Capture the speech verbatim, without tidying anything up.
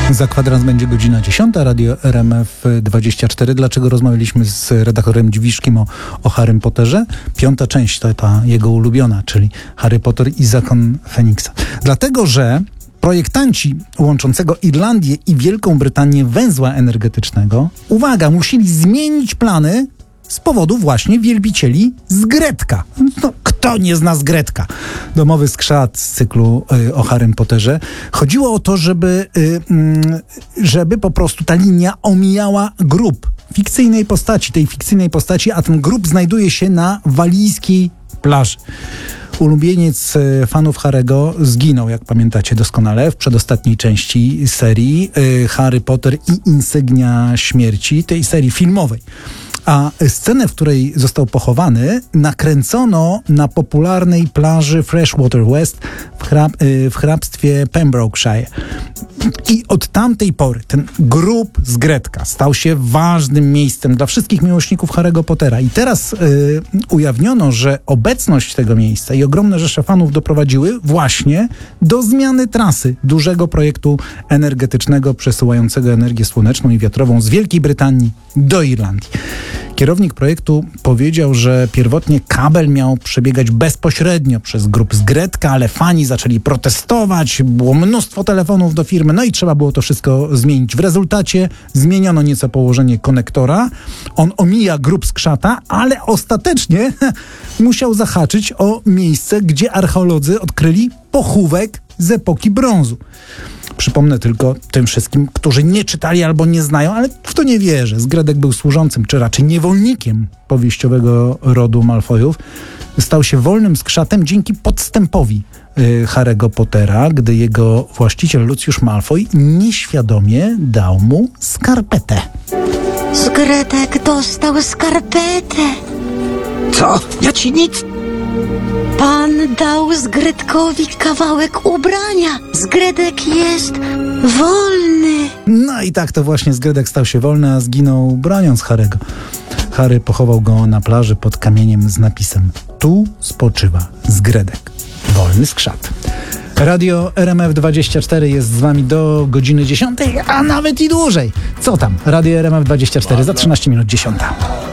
Za kwadrans będzie godzina dziesiąta, Radio R M F dwadzieścia cztery. Dlaczego rozmawialiśmy z redaktorem Dziwiszkim o, o Harrym Potterze? Piąta część to ta jego ulubiona, czyli Harry Potter i Zakon Feniksa. Dlatego, że projektanci łączącego Irlandię i Wielką Brytanię węzła energetycznego, uwaga, musieli zmienić plany z powodu właśnie wielbicieli Zgredka. No, kto nie zna Zgredka? Domowy skrzat z cyklu y, o Harrym Potterze. Chodziło o to, żeby, y, y, żeby po prostu ta linia omijała grób fikcyjnej postaci, tej fikcyjnej postaci, a ten grób znajduje się na walijskiej plaży. Ulubieniec fanów Harry'ego zginął, jak pamiętacie doskonale, w przedostatniej części serii y, Harry Potter i Insygnia Śmierci, tej serii filmowej. A scenę, w której został pochowany, nakręcono na popularnej plaży Freshwater West w, hrab, w hrabstwie Pembrokeshire. I od tamtej pory ten grób Zgredka stał się ważnym miejscem dla wszystkich miłośników Harry'ego Pottera. I teraz y, ujawniono, że obecność tego miejsca i ogromne rzesze fanów doprowadziły właśnie do zmiany trasy dużego projektu energetycznego przesyłającego energię słoneczną i wiatrową z Wielkiej Brytanii do Irlandii. Kierownik projektu powiedział, że pierwotnie kabel miał przebiegać bezpośrednio przez grób Zgredka, ale fani zaczęli protestować, było mnóstwo telefonów do firmy, no i trzeba było to wszystko zmienić. W rezultacie zmieniono nieco położenie konektora, on omija grób skrzata, ale ostatecznie musiał zahaczyć o miejsce, gdzie archeolodzy odkryli pochówek z epoki brązu. Przypomnę tylko tym wszystkim, którzy nie czytali albo nie znają, ale w to nie wierzę. Zgredek był służącym, czy raczej niewolnikiem powieściowego rodu Malfoyów. Stał się wolnym skrzatem dzięki podstępowi y, Harry'ego Pottera, gdy jego właściciel Lucius Malfoy nieświadomie dał mu skarpetę. Zgredek dostał skarpetę. Co? Ja ci nic... Pan dał Zgredkowi kawałek ubrania. Zgredek jest wolny. No i tak to właśnie Zgredek stał się wolny, a zginął broniąc Harry'ego. Harry pochował go na plaży pod kamieniem z napisem: tu spoczywa Zgredek, wolny skrzat. Radio R M F dwadzieścia cztery jest z wami do godziny dziesiątej, a nawet i dłużej. Co tam? Radio R M F dwadzieścia cztery za trzynaście minut dziesiąta.